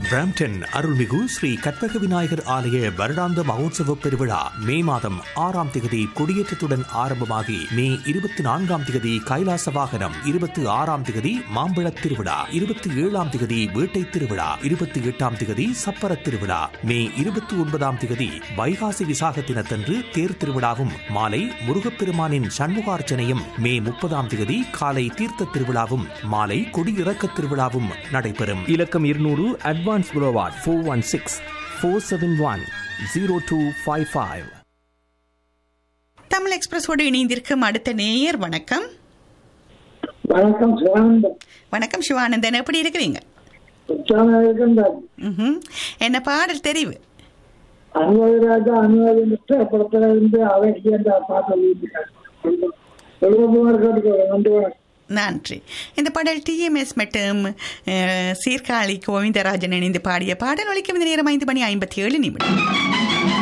Brampton அருள்மிகு ஸ்ரீ கற்பக விநாயகர் ஆலய வருடாந்த மகோத்சவ பெருவிழா மே மாதம் 6ஆம் திகதி கொடியேற்றத்துடன் ஆரம்பமாகி மே 24ஆம் திகதி கைலாச வாகனம், 26ஆம் திகதி மாம்பழத் திருவிழா, 27ஆம் திகதி வேட்டை திருவிழா, 28ஆம் திகதி சப்பர திருவிழா, மே 29ஆம் திகதி வைகாசி விசாக தினத்தன்று தேர் திருவிழாவும் மாலை முருகப்பெருமானின் சண்முகார்ச்சனையும், மே 30ஆம் திகதி காலை தீர்த்த திருவிழாவும் மாலை கொடியிறக்க திருவிழாவும் நடைபெறும். இலக்கம் 200 அட்வான்ஸ் புரோவார்ட் 416-471-0255. தமிழ் எக்ஸ்பிரஸோடு இணைந்திருக்கும் அடுத்த நேயர். வணக்கம். வணக்கம் சிவானந்தன். வணக்கம் சிவானந்தன், எப்படி இருக்கிறீங்க? என்ன பாடல் தெரிவு? அனுமதிராஜா அனுமதி படத்துல இருந்து நன்றி. இந்த பாடல் TMS மற்றும் சீர்காழி கோவிந்தராஜன் இணைந்து பாடிய பாடல். ஒலிக்கும் இந்த நேரம் 5:57.